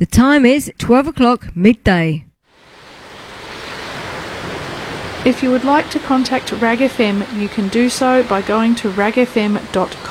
The time is 12 o'clock midday. If you would like to contact RAG FM, you can do so by going to ragfm.com.